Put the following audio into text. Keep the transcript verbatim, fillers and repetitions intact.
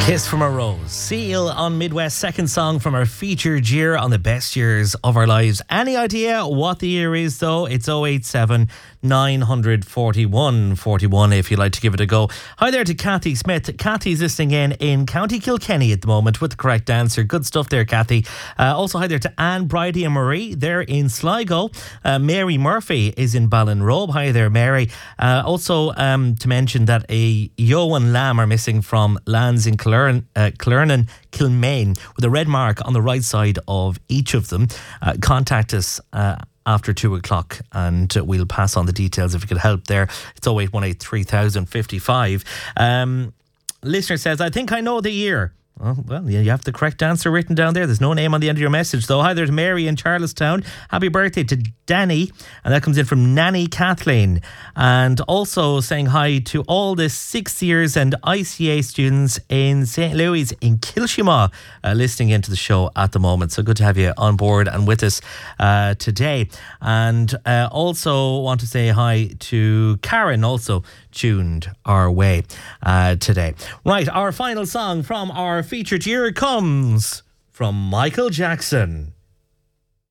Kiss from a Rose. Seal on Midwest, second song from our featured year on the best years of our lives. Any idea what the year is though? It's oh eight seven, nine four one, four one if you'd like to give it a go. Hi there to Kathy Smith. Kathy's listening in in County Kilkenny at the moment with the correct answer. Good stuff there, Kathy. Uh, also hi there to Anne, Bridie and Marie. They're in Sligo. Uh, Mary Murphy is in Ballinrobe. Hi there, Mary. Uh, also um, to mention that a Yo and Lamb are missing from lands in Kilkenny. Clern, uh, Clernan, Kilmaine, with a red mark on the right side of each of them. Uh, contact us uh, after two o'clock and uh, we'll pass on the details if you could help there. It's oh eight one eight, three thousand fifty-five. Um, listener says, I think I know the year. Oh, well, you have the correct answer written down there. There's no name on the end of your message, though. Hi there to Mary in Charlestown. Happy birthday to Danny. And that comes in from Nanny Kathleen. And also saying hi to all the sixth years and I C A students in Saint Louis in Kilshima uh, listening into the show at the moment. So good to have you on board and with us uh, today. And uh, also want to say hi to Karen, also tuned our way uh, today. Right, our final song from our featured year comes from Michael Jackson.